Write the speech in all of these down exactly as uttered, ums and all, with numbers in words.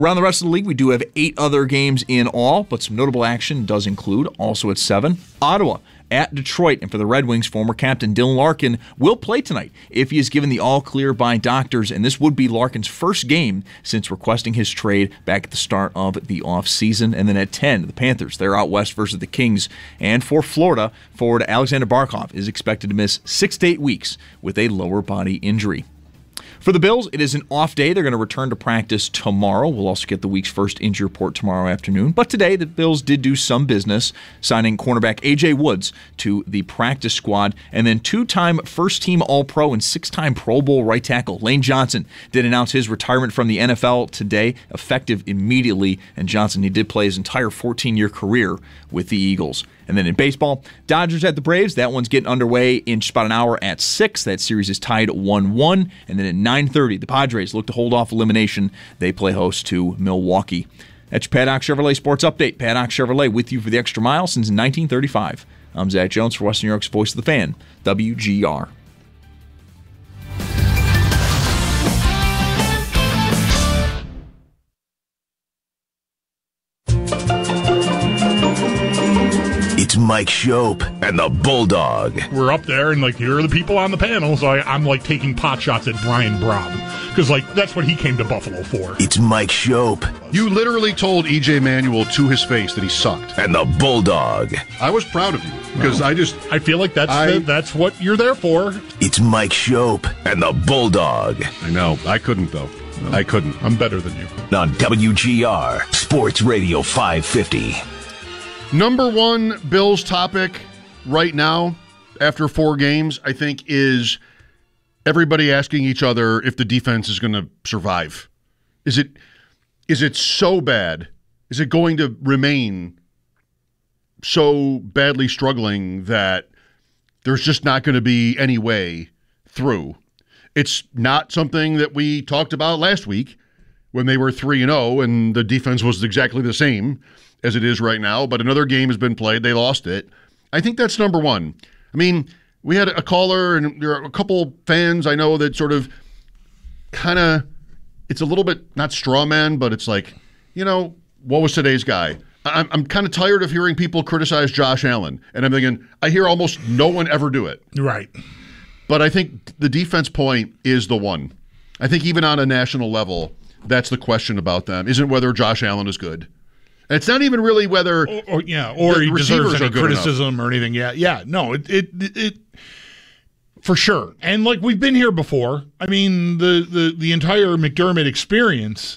Around the rest of the league, we do have eight other games in all, but some notable action does include, also at seven, Ottawa at Detroit. And for the Red Wings, former captain Dylan Larkin will play tonight if he is given the all-clear by doctors, and this would be Larkin's first game since requesting his trade back at the start of the offseason. And then at ten, the Panthers, they're out west versus the Kings. And for Florida, forward Alexander Barkov is expected to miss six to eight weeks with a lower body injury. For the Bills, it is an off day. They're going to return to practice tomorrow. We'll also get the week's first injury report tomorrow afternoon. But today, the Bills did do some business, signing cornerback A J Woods to the practice squad. And then two-time first-team All-Pro and six-time Pro Bowl right tackle Lane Johnson did announce his retirement from the N F L today, effective immediately. And Johnson, he did play his entire fourteen-year career with the Eagles. And then in baseball, Dodgers at the Braves. That one's getting underway in just about an hour at six. That series is tied one one. And then at nine thirty, the Padres look to hold off elimination. They play host to Milwaukee. That's your Paddock Chevrolet Sports Update. Paddock Chevrolet with you for the extra mile since nineteen thirty-five. I'm Zach Jones for Western New York's Voice of the Fan, W G R. It's Mike Shope and the Bulldog. We're up there, and like here are the people on the panel, so I, I'm like taking pot shots at Brian Brown because like that's what he came to Buffalo for. It's Mike Shope. You literally told E J Manuel to his face that he sucked. And the Bulldog. I was proud of you because no. I just I feel like that's I, the, that's what you're there for. It's Mike Shope and the Bulldog. I know. I couldn't though. No. I couldn't. I'm better than you. On W G R Sports Radio five fifty. Number one Bills topic right now, after four games, I think, is everybody asking each other if the defense is going to survive. Is it is it so bad? Is it going to remain so badly struggling that there's just not going to be any way through? It's not something that we talked about last week when they were three and oh and the defense was exactly the same as it is right now, but another game has been played. They lost it. I think that's number one. I mean, we had a caller, and there are a couple fans I know that sort of kind of, it's a little bit, not straw man, but it's like, you know, what was today's guy? I'm, I'm kind of tired of hearing people criticize Josh Allen, and I'm thinking, I hear almost no one ever do it. Right. But I think the defense point is the one. I think even on a national level, that's the question about them, isn't whether Josh Allen is good. It's not even really whether or, or yeah, or he deserves any criticism enough. Or anything. Yeah, yeah, no, it, it, it, it, for sure. And like we've been here before. I mean, the, the, the entire McDermott experience.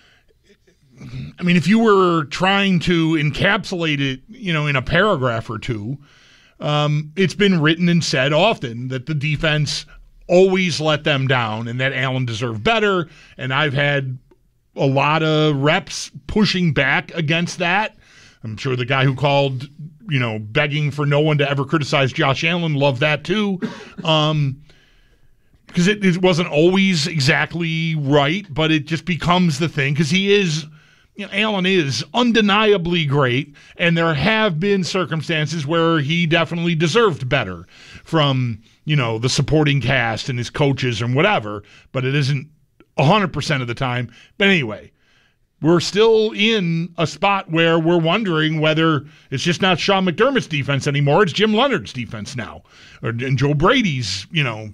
I mean, if you were trying to encapsulate it, you know, in a paragraph or two, um, it's been written and said often that the defense always let them down, and that Allen deserved better. And I've had a lot of reps pushing back against that. I'm sure the guy who called, you know, begging for no one to ever criticize Josh Allen loved that too. Um, because it, it wasn't always exactly right, but it just becomes the thing because he is, you know, Allen is undeniably great, and there have been circumstances where he definitely deserved better from, you know, the supporting cast and his coaches and whatever, but it isn't one hundred percent of the time. But anyway, we're still in a spot where we're wondering whether it's just not Sean McDermott's defense anymore. It's Jim Leonard's defense now. Or, and Joe Brady's, you know,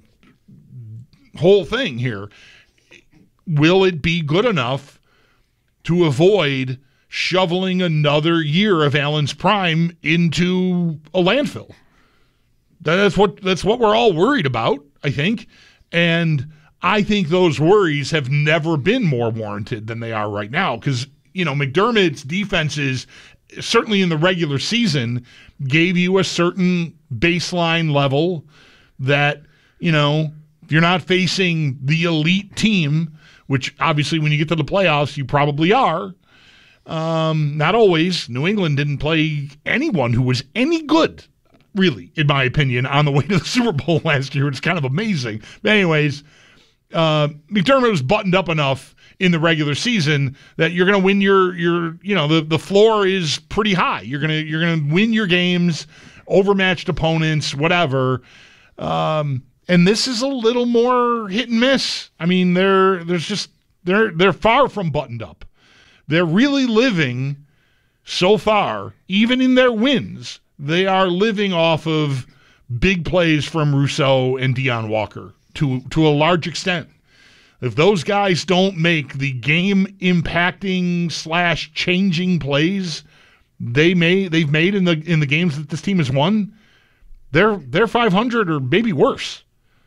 whole thing here. Will it be good enough to avoid shoveling another year of Allen's prime into a landfill? That's what, that's what we're all worried about, I think. And I think those worries have never been more warranted than they are right now because, you know, McDermott's defenses, certainly in the regular season, gave you a certain baseline level that, you know, if you're not facing the elite team, which obviously when you get to the playoffs, you probably are. Um, not always. New England didn't play anyone who was any good, really, in my opinion, on the way to the Super Bowl last year. It's kind of amazing. But anyways, Uh, McDermott was buttoned up enough in the regular season that you're going to win your your you know the, the floor is pretty high. You're gonna you're gonna win your games, overmatched opponents, whatever. Um, and this is a little more hit and miss. I mean, they're there's just they're they're far from buttoned up. they're really living so far, even in their wins, they are living off of big plays from Rousseau and Deion Walker to to a large extent. If those guys don't make the game-impacting slash changing plays they may they've made in the in the games that this team has won, they're they're five hundred or maybe worse.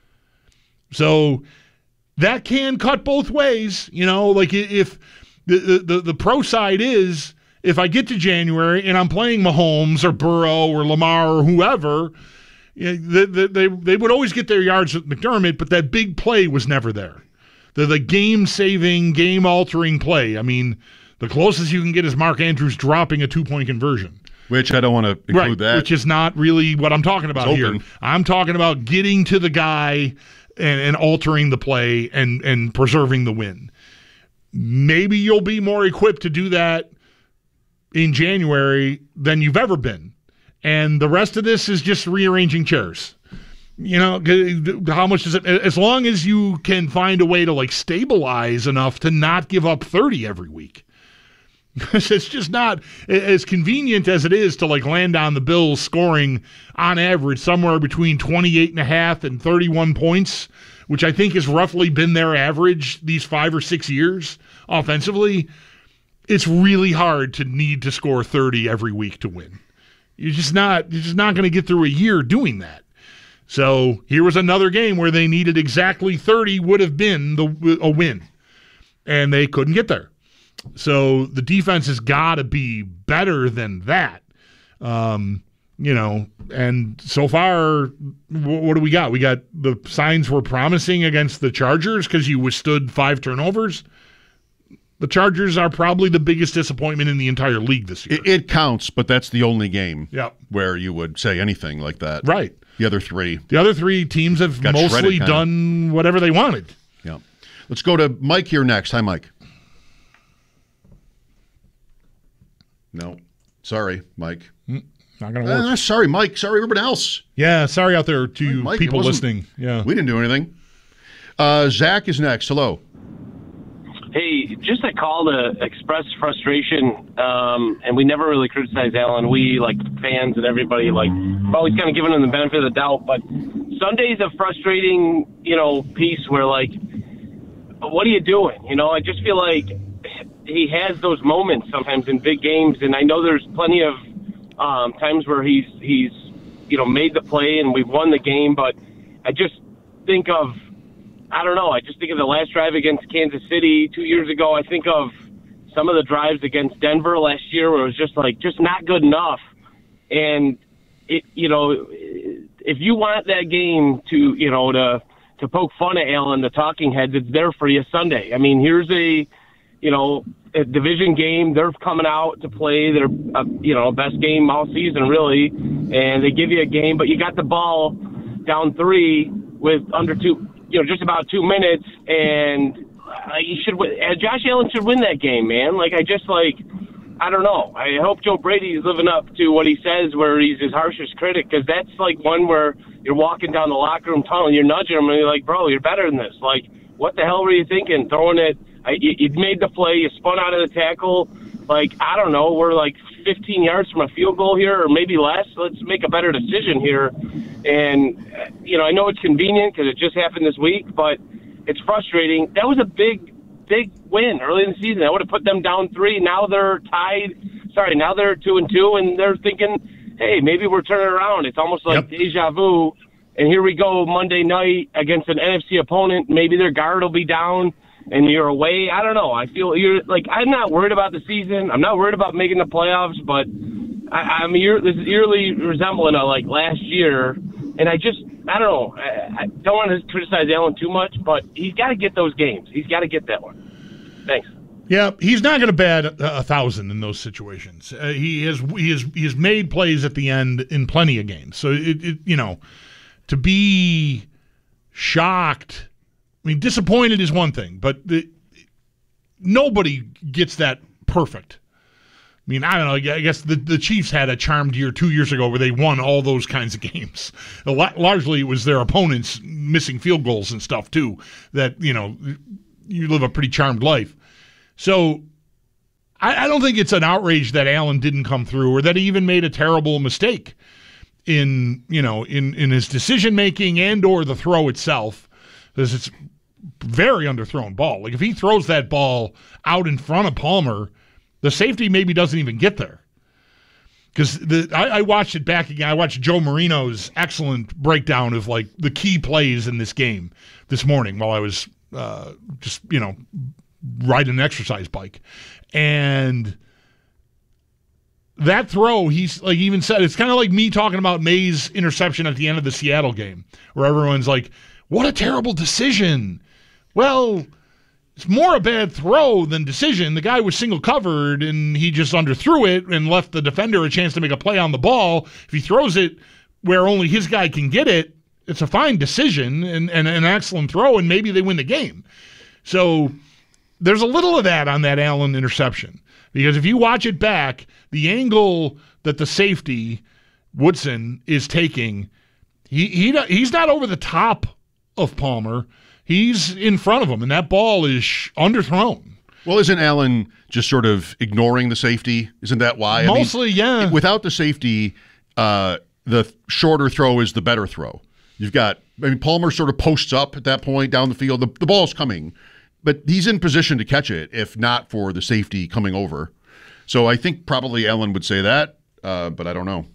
So that can cut both ways, you know. Like if the the the pro side is, if I get to January and I'm playing Mahomes or Burrow or Lamar or whoever, you know, they, they they would always get their yards with McDermott, but that big play was never there. The the game-saving, game-altering play. I mean, the closest you can get is Mark Andrews dropping a two-point conversion. Which I don't want to include right, that. Which is not really what I'm talking about here. I'm talking about getting to the guy and, and altering the play and, and preserving the win. Maybe you'll be more equipped to do that in January than you've ever been. And the rest of this is just rearranging chairs. You know, how much does it, as long as you can find a way to like stabilize enough to not give up thirty every week. It's just not as convenient as it is to like land on the Bills scoring on average somewhere between twenty-eight and a half and thirty-one points, which I think has roughly been their average these five or six years offensively. It's really hard to need to score thirty every week to win. You're just not, you're just not going to get through a year doing that. So here was another game where they needed exactly thirty would have been the a win, and they couldn't get there. So the defense has got to be better than that, um, you know. And so far, w- what do we got? We got the signs were promising against the Chargers because you withstood five turnovers. The Chargers are probably the biggest disappointment in the entire league this year. It, it counts, but that's the only game yep. where you would say anything like that. Right. The other three. The other three teams have Got mostly shredded, done whatever they wanted. Yeah. Let's go to Mike here next. Hi, Mike. No. Sorry, Mike. Mm, not going to work. Uh, sorry, Mike. Sorry, everybody else. Yeah, sorry out there to you Mike, people listening. Yeah, we didn't do anything. Uh, Zach is next. Hello. Hey, just a call to express frustration, um, and we never really criticize Allen. We, like fans and everybody, like always kind of giving him the benefit of the doubt. But Sunday's a frustrating, you know, piece where like, what are you doing? You know, I just feel like he has those moments sometimes in big games, and I know there's plenty of um, times where he's he's you know made the play and we've won the game. But I just think of. I don't know. I just think of the last drive against Kansas City two years ago. I think of some of the drives against Denver last year where it was just like, just not good enough. And it, you know, if you want that game to, you know, to, to poke fun at Allen, the talking heads, it's there for you Sunday. I mean, here's a, you know, a division game. They're coming out to play their, uh, you know, best game all season, really. And they give you a game, but you got the ball down three with under two, you know, just about two minutes, and uh, you should win. Uh, Josh Allen should win that game, man. Like, I just, like, I don't know. I hope Joe Brady's living up to what he says where he's his harshest critic, because that's, like, one where you're walking down the locker room tunnel, and you're nudging him, and you're like, bro, you're better than this. Like, what the hell were you thinking? Throwing it, I, you, you made the play, you spun out of the tackle. Like, I don't know, we're, like, fifteen yards from a field goal here, or maybe less. Let's make a better decision here. And, you know, I know it's convenient because it just happened this week, but it's frustrating. That was a big, big win early in the season. I would have put them down three. Now they're tied. Sorry, now they're two and two, and they're thinking, hey, maybe we're turning around. It's almost like yep. deja vu. And here we go Monday night against an N F C opponent. Maybe their guard will be down, and you're away. I don't know. I feel you're like, I'm not worried about the season. I'm not worried about making the playoffs, but I, I'm year, this is eerily resembling of like last year. And I just, I don't know. I, I don't want to criticize Allen too much, but he's got to get those games. He's got to get that one. Thanks. Yeah, he's not going to bat a, a thousand in those situations. Uh, he has, he has, he has made plays at the end in plenty of games. So it, it you know, to be shocked. I mean, disappointed is one thing, but the, nobody gets that perfect. I mean, I don't know. I guess the, the Chiefs had a charmed year two years ago where they won all those kinds of games. A lot, largely, it was their opponents missing field goals and stuff, too, that, you know, you live a pretty charmed life. So I, I don't think it's an outrage that Allen didn't come through or that he even made a terrible mistake in, you know, in, in his decision-making and or the throw itself, because it's very underthrown ball. Like, if he throws that ball out in front of Palmer, the safety maybe doesn't even get there. Because the I, I watched it back again. I watched Joe Marino's excellent breakdown of, like, the key plays in this game this morning while I was uh, just, you know, riding an exercise bike. And that throw, he's like even said, it's kind of like me talking about May's interception at the end of the Seattle game, where everyone's like, what a terrible decision. Well, it's more a bad throw than decision. The guy was single covered, and he just underthrew it and left the defender a chance to make a play on the ball. If he throws it where only his guy can get it, it's a fine decision and, and an excellent throw, and maybe they win the game. So there's a little of that on that Allen interception. Because if you watch it back, the angle that the safety, Woodson, is taking, he he he's not over the top of Palmer. He's in front of him, and that ball is underthrown. Well, isn't Allen just sort of ignoring the safety? Isn't that why? Mostly, I mean, yeah. Without the safety, uh, the shorter throw is the better throw. You've got, I mean, Palmer sort of posts up at that point down the field. The, the ball's coming. But he's in position to catch it if not for the safety coming over. So I think probably Allen would say that, uh, but I don't know.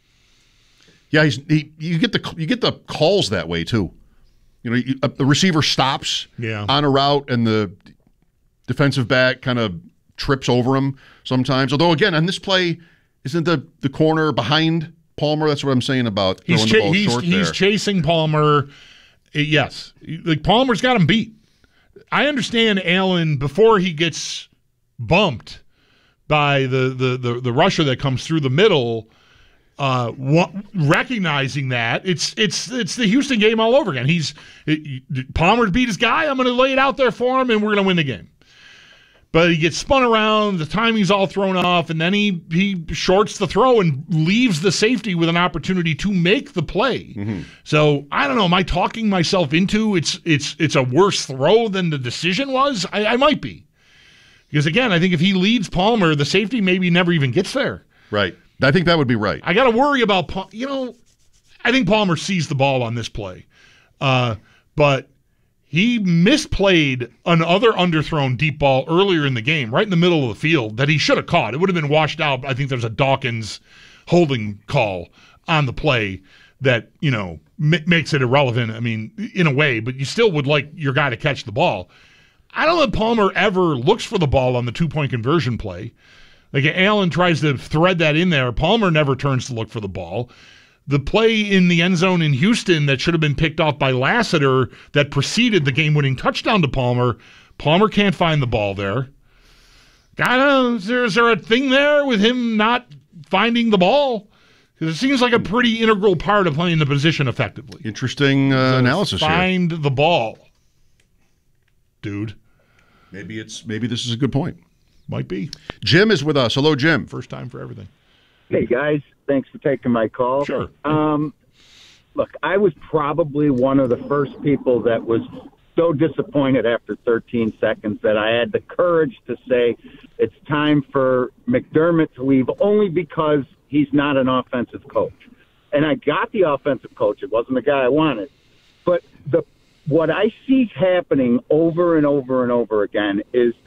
Yeah, he's, he, you get the you get the calls that way too. You know, you, uh, the receiver stops yeah. on a route, and the defensive back kind of trips over him sometimes. Although again, on this play, isn't the the corner behind Palmer? That's what I'm saying about throwing he's the ball cha- he's, short he's there. He's chasing Palmer. Yes, like Palmer's got him beat. I understand Allen, before he gets bumped by the, the, the, the rusher that comes through the middle, uh, wa- recognizing that it's it's it's the Houston game all over again. He's it, Palmer's beat his guy. I'm going to lay it out there for him, and we're going to win the game. But he gets spun around, the timing's all thrown off, and then he he shorts the throw and leaves the safety with an opportunity to make the play. Mm-hmm. So I don't know. Am I talking myself into it's it's it's a worse throw than the decision was? I, I might be, because again, I think if he leads Palmer, the safety maybe never even gets there. Right. I think that would be right. I got to worry about Palmer. You know, I think Palmer seized the ball on this play, uh, but. He misplayed another underthrown deep ball earlier in the game, right in the middle of the field, that he should have caught. It would have been washed out. I think there's a Dawkins holding call on the play that, you know, m- makes it irrelevant, I mean, in a way, but you still would like your guy to catch the ball. I don't think Palmer ever looks for the ball on the two-point conversion play. Like, Allen tries to thread that in there. Palmer never turns to look for the ball. The play in the end zone in Houston that should have been picked off by Lassiter that preceded the game-winning touchdown to Palmer, Palmer can't find the ball there. I don't know, is there, is there a thing there with him not finding the ball? Because it seems like a pretty integral part of playing the position effectively. Interesting uh, analysis find here. Find the ball, dude. Maybe it's maybe this is a good point. Might be. Jim is with us. Hello, Jim. First time for everything. Hey, guys. Thanks for taking my call. Sure. Um, look, I was probably one of the first people that was so disappointed after thirteen seconds that I had the courage to say it's time for McDermott to leave, only because he's not an offensive coach. And I got the offensive coach. It wasn't the guy I wanted. But the what I see happening over and over and over again is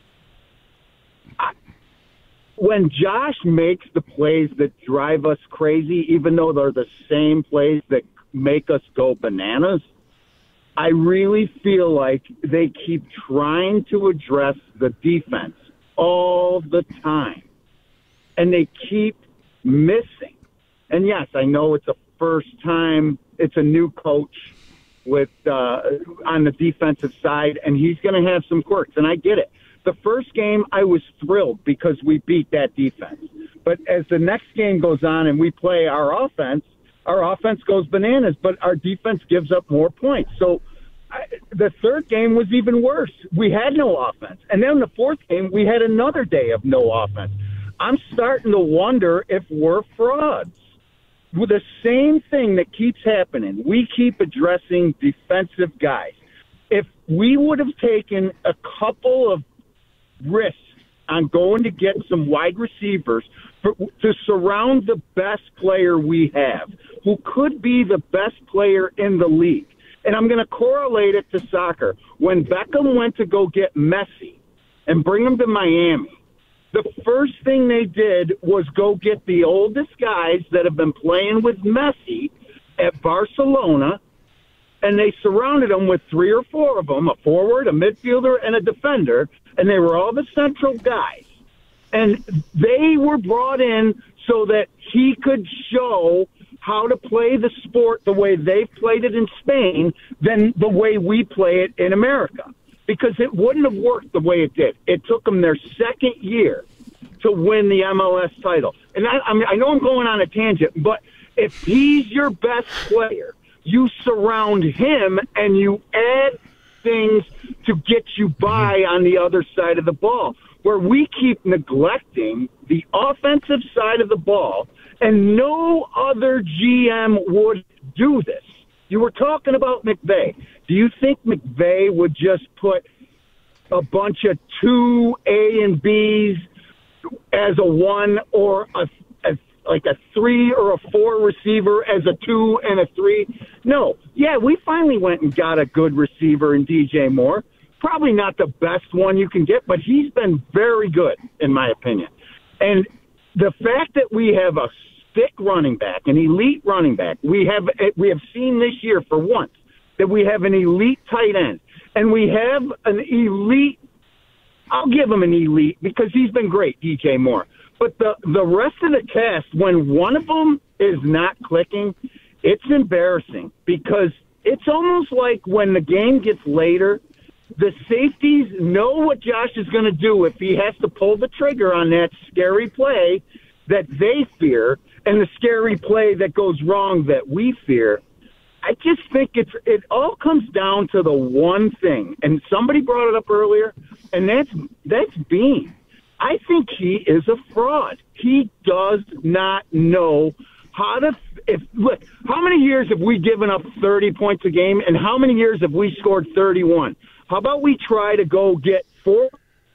when Josh makes the plays that drive us crazy, even though they're the same plays that make us go bananas, I really feel like they keep trying to address the defense all the time. And they keep missing. And yes, I know it's a first time, it's a new coach with uh, on the defensive side, and he's going to have some quirks, and I get it. The first game, I was thrilled because we beat that defense. But as the next game goes on and we play our offense, our offense goes bananas, but our defense gives up more points. So I, the third game was even worse. We had no offense. And then the fourth game, we had another day of no offense. I'm starting to wonder if we're frauds. With the same thing that keeps happening, we keep addressing defensive guys. If we would have taken a couple of risks on going to get some wide receivers for, to surround the best player we have, who could be the best player in the league. And I'm going to correlate it to soccer. When Beckham went to go get Messi and bring him to Miami, the first thing they did was go get the oldest guys that have been playing with Messi at Barcelona, and they surrounded them with three or four of them, a forward, a midfielder, and a defender, and they were all the central guys. And they were brought in so that he could show how to play the sport the way they've played it in Spain than the way we play it in America. Because it wouldn't have worked the way it did. It took them their second year to win the M L S title. And I, I mean, I know I'm going on a tangent, but if he's your best player, you surround him and you add things to get you by on the other side of the ball, where we keep neglecting the offensive side of the ball, and no other G M would do this. You were talking about McVay. Do you think McVay would just put a bunch of two A and B's as a one, or a, a like a three or a four receiver as a two and a three? No. Yeah, we finally went and got a good receiver in D J Moore. Probably not the best one you can get, but he's been very good, in my opinion. And the fact that we have a thick running back, an elite running back, we have we have seen this year for once that we have an elite tight end, and we have an elite, I'll give him an elite because he's been great, D J Moore. But the, the rest of the cast, when one of them is not clicking, it's embarrassing, because it's almost like when the game gets later, the safeties know what Josh is going to do if he has to pull the trigger on that scary play that they fear, and the scary play that goes wrong that we fear. I just think it's it all comes down to the one thing, and somebody brought it up earlier, and that's that's Bean. I think he is a fraud. He does not know how to. If look, how many years have we given up thirty points a game, and how many years have we scored thirty-one? How about we try to go get four?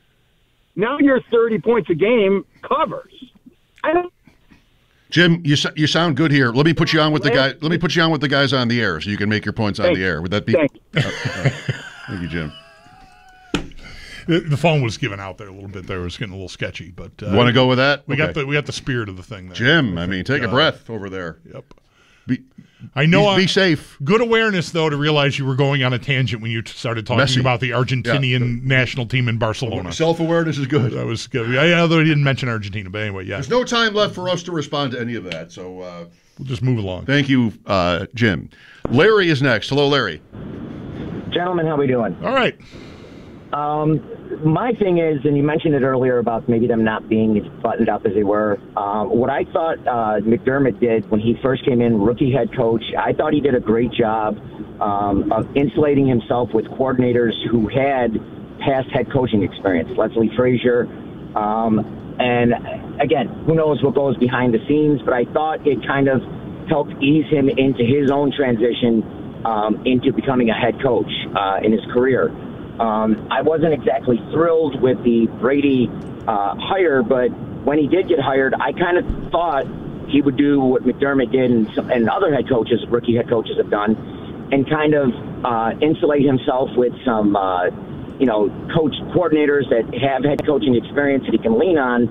Now your thirty points a game covers. I don't. Jim, you you sound good here. Let me put you on with the guy. Let me put you on with the guys on the air, so you can make your points on Thank the air. Would that be? Thank you. Uh, uh, thank you, Jim. The, the phone was giving out there a little bit. There, it was getting a little sketchy, but uh, want to go with that? We Okay. got the we got the spirit of the thing there. Jim, I mean, take uh, a breath over there. Yep. Be, I know. Be, be I, safe. Good awareness, though, to realize you were going on a tangent when you t- started talking Messi. about the Argentinian Yeah. national team in Barcelona. Self-awareness is good. That was good. I, although he didn't mention Argentina, but anyway, yeah. There's no time left for us to respond to any of that. So uh, We'll just move along. thank you, uh, Jim. Larry is next. Hello, Larry. Gentlemen, how we doing? All right. Um, my thing is, and you mentioned it earlier about maybe them not being as buttoned up as they were. Um, what I thought uh, McDermott did when he first came in, rookie head coach, I thought he did a great job um, of insulating himself with coordinators who had past head coaching experience. Leslie Frazier. Um, and again, who knows what goes behind the scenes, but I thought it kind of helped ease him into his own transition um, into becoming a head coach uh, in his career. Um, I wasn't exactly thrilled with the Brady uh, hire, but when he did get hired, I kind of thought he would do what McDermott did and, some, and other head coaches, rookie head coaches have done, and kind of uh, insulate himself with some, uh, you know, coach coordinators that have head coaching experience that he can lean on.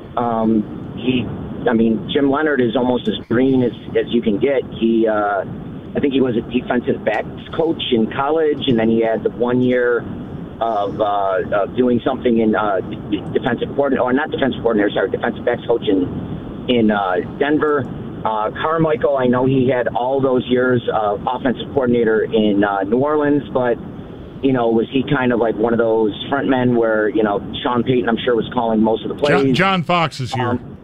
Um, he, I mean, Jim Leonard is almost as green as, as you can get. He, uh, I think he was a defensive backs coach in college, and then he had the one year of, uh, of doing something in uh, d- defensive coordinator, or not defensive coordinator, sorry, defensive backs coach in in uh, Denver. Uh, Carmichael, I know he had all those years of offensive coordinator in uh, New Orleans, but you know, was he kind of like one of those front men where you know Sean Payton, I'm sure, was calling most of the plays? John, John Fox is here. Um,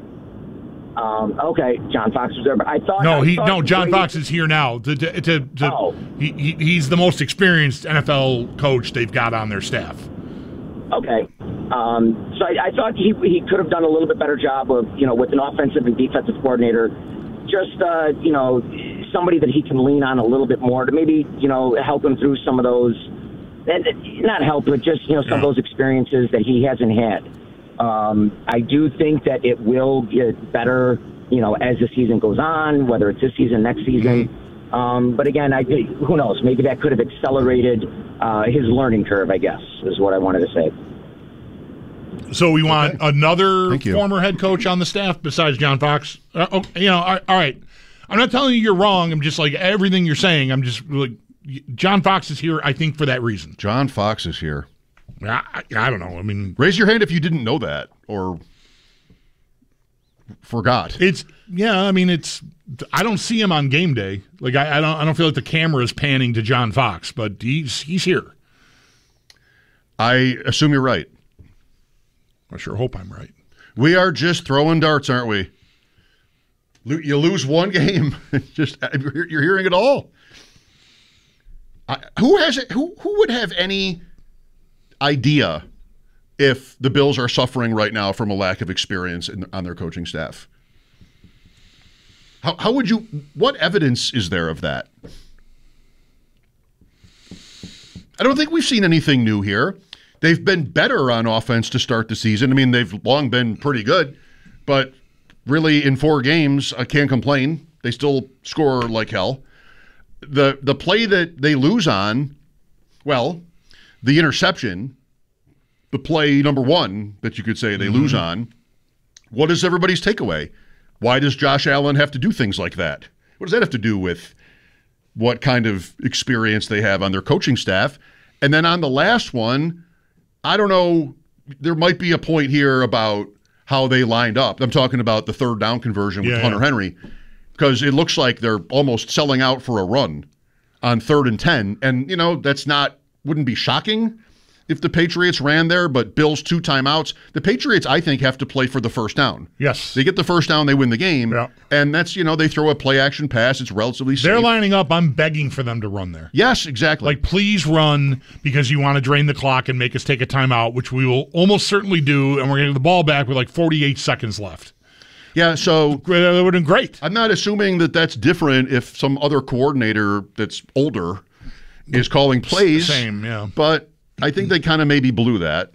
Um, okay, John Fox was there, but I thought no, I he thought no. John Brady, Fox is here now. To, to, to, to Oh. he, he he's the most experienced N F L coach they've got on their staff. Okay, um, so I, I thought he he could have done a little bit better job of you know with an offensive and defensive coordinator, just uh, you know somebody that he can lean on a little bit more to maybe you know help him through some of those, and not help, but just you know some Yeah. of those experiences that he hasn't had. Um, I do think that it will get better, you know, as the season goes on, whether it's this season, next season. Um, but again, I who knows? Maybe that could have accelerated uh, his learning curve, I guess, is what I wanted to say. So we want okay. another Thank you. former head coach on the staff besides John Fox? Uh, oh, you know, all right. I'm not telling you you're wrong. I'm just like everything you're saying. I'm just like John Fox is here, I think, for that reason. John Fox is here. I, I don't know. I mean, raise your hand if you didn't know that or forgot. It's yeah. I mean, it's. I don't see him on game day. Like I, I don't. I don't feel like the camera is panning to John Fox, but he's he's here. I assume you're right. I sure hope I'm right. We are just throwing darts, aren't we? You lose one game, just you're hearing it all. I, who has it? Who who would have any idea if the Bills are suffering right now from a lack of experience in, on their coaching staff? How how would you? What evidence is there of that? I don't think we've seen anything new here. They've been better on offense to start the season. I mean, they've long been pretty good, but really in four games, I can't complain. They still score like hell. The the play that they lose on, well, the interception, the play number one that you could say they mm-hmm. lose on, what is everybody's takeaway? Why does Josh Allen have to do things like that? What does that have to do with what kind of experience they have on their coaching staff? And then on the last one, I don't know, there might be a point here about how they lined up. I'm talking about the third down conversion with yeah, Hunter yeah. Henry, because it looks like they're almost selling out for a run on third and ten. And, you know, that's not, wouldn't be shocking if the Patriots ran there, but Bills two timeouts. The Patriots, I think, have to play for the first down. Yes. They get the first down, they win the game. Yeah. And that's, you know, they throw a play action pass. It's relatively safe. They're lining up. I'm begging for them to run there. Yes, exactly. Like, please run because you want to drain the clock and make us take a timeout, which we will almost certainly do, and we're going to get the ball back with like forty-eight seconds left. Yeah, so that would have been great. I'm not assuming that that's different if some other coordinator that's older is calling plays. Same, yeah. But I think they kind of maybe blew that.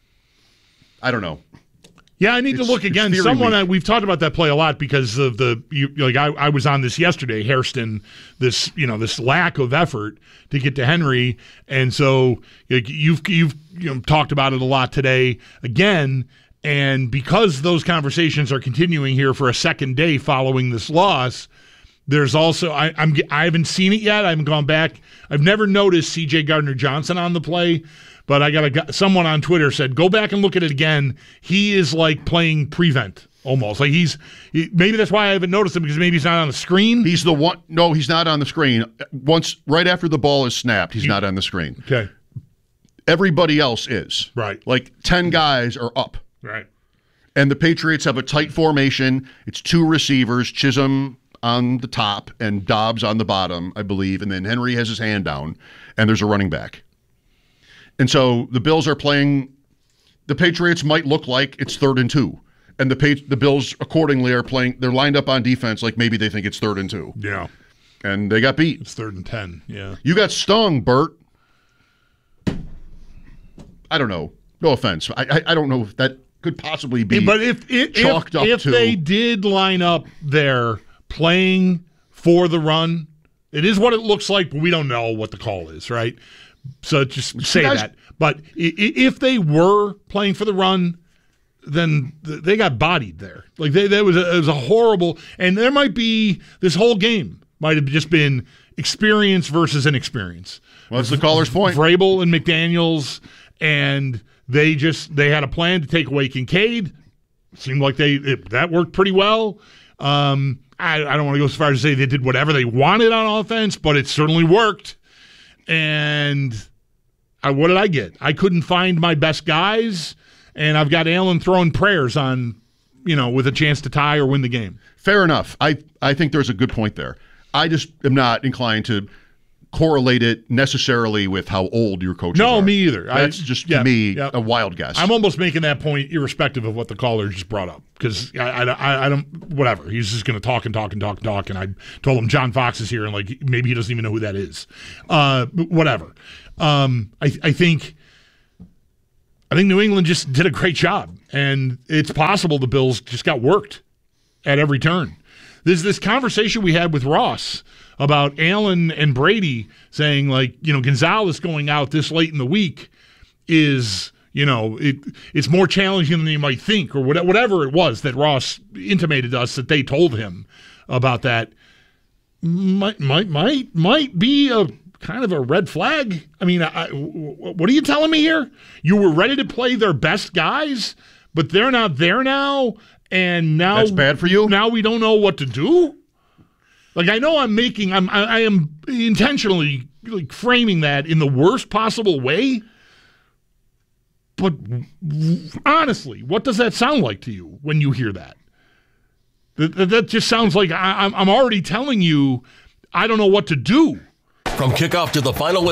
I don't know. Yeah, I need it's, to look again. Someone I, we've talked about that play a lot because of the you, like I, I was on this yesterday. Hairston, this you know this lack of effort to get to Henry, and so like, you've you've you know, talked about it a lot today again. And because those conversations are continuing here for a second day following this loss, there's also I, I'm I haven't seen it yet. I haven't gone back. I've never noticed C J Gardner-Johnson on the play, but I got a someone on Twitter said go back and look at it again. He is like playing prevent almost. Like he's he, maybe that's why I haven't noticed him because maybe he's not on the screen. He's the one. No, he's not on the screen. Once right after the ball is snapped, he's he, not on the screen. Okay. Everybody else is right. Like ten guys are up. Right. And the Patriots have a tight formation. It's two receivers, Chisholm on the top and Dobbs on the bottom, I believe, and then Henry has his hand down, and there's a running back. And so the Bills are playing – the Patriots might look like it's third and two, and the Pat- the Bills accordingly are playing – they're lined up on defense like maybe they think it's third and two. Yeah. And they got beat. It's third and ten, yeah. You got stung, Bert. I don't know. No offense. I I, I don't know if that could possibly be but if, if, chalked if, up if to – if they did line up there – playing for the run, it is what it looks like, but we don't know what the call is, right? So just say guys, that. But if they were playing for the run, then they got bodied there. Like they, that was a, it was a horrible. And there might be this whole game might have just been experience versus inexperience. Well, that's the caller's point. Vrabel and McDaniels, and they just they had a plan to take away Kincaid. Seemed like they it, that worked pretty well. Um, I, I don't want to go as far as to say they did whatever they wanted on offense, but it certainly worked. And I, what did I get? I couldn't find my best guys, and I've got Allen throwing prayers on, you know, with a chance to tie or win the game. Fair enough. I, I think there's a good point there. I just am not inclined to correlate it necessarily with how old your coaches no, are. No, me either. That's I, just, yeah, to me, yeah. a wild guess. I'm almost making that point irrespective of what the caller just brought up because I, I, I don't, whatever. He's just going to talk and talk and talk and talk, and I told him John Fox is here, and like maybe he doesn't even know who that is. Uh, whatever. Um, I, I think I think New England just did a great job, and it's possible the Bills just got worked at every turn. There's this conversation we had with Ross about Allen and Brady saying, like, you know, Gonzalez going out this late in the week is, you know, it it's more challenging than you might think, or whatever it was that Ross intimated to us that they told him about that. Might might might might be a kind of a red flag. I mean, I, what are you telling me here? You were ready to play their best guys, but they're not there now, and now that's bad for you. Now we don't know what to do. Like, I know I'm making, I'm I, I am intentionally like framing that in the worst possible way. But honestly, what does that sound like to you when you hear that? That, that just sounds like I, I'm already telling you I don't know what to do. From kickoff to the final